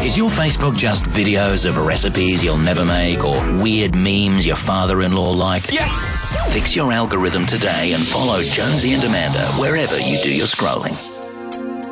Is your Facebook just videos of recipes you'll never make or weird memes your father-in-law liked? Yes! Fix your algorithm today and follow Jonesy and Amanda wherever you do your scrolling.